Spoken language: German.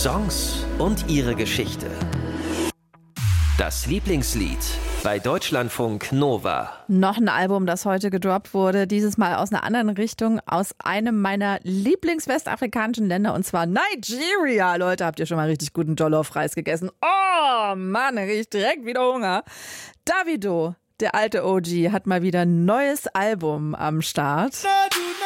Songs und ihre Geschichte. Das Lieblingslied bei Deutschlandfunk Nova. Noch ein Album, das heute gedroppt wurde, dieses Mal aus einer anderen Richtung, aus einem meiner Lieblingswestafrikanischen Länder, und zwar Nigeria. Leute, habt ihr schon mal richtig guten Jollof-Reis gegessen? Oh Mann, riecht direkt wieder Hunger. Davido, der alte OG, hat mal wieder ein neues Album am Start.